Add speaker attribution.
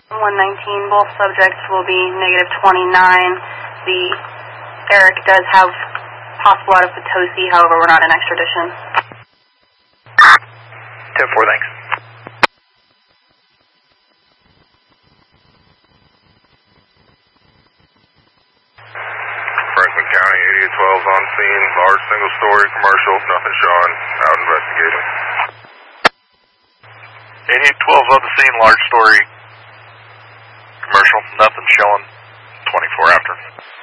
Speaker 1: 119, both subjects will be negative 29. The Eric does have possible out of Potosi, however, we're not in extradition.
Speaker 2: 10-4, thanks.
Speaker 3: Franklin County, 8812's on scene, large single-story commercial, nothing showing, out investigating.
Speaker 2: 8812's on the scene, large story commercial, nothing showing, 24 after.